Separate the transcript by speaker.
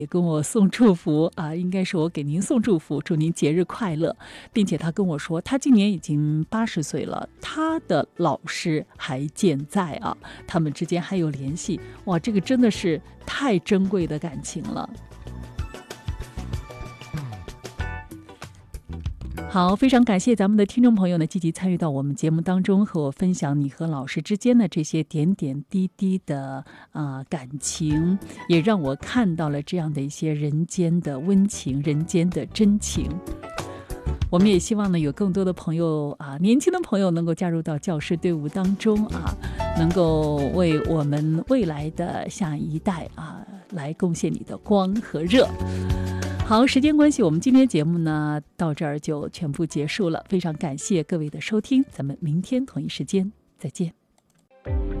Speaker 1: 也跟我送祝福啊，应该是我给您送祝福，祝您节日快乐，并且他跟我说，他今年已经80岁了，他的老师还健在啊，他们之间还有联系，哇，这个真的是太珍贵的感情了。好，非常感谢咱们的听众朋友呢，积极参与到我们节目当中，和我分享你和老师之间的这些点点滴滴的感情，也让我看到了这样的一些人间的温情，人间的真情。我们也希望呢，有更多的朋友年轻的朋友能够加入到教师队伍当中能够为我们未来的下一代来贡献你的光和热。好，时间关系，我们今天节目呢到这儿就全部结束了，非常感谢各位的收听，咱们明天同一时间再见。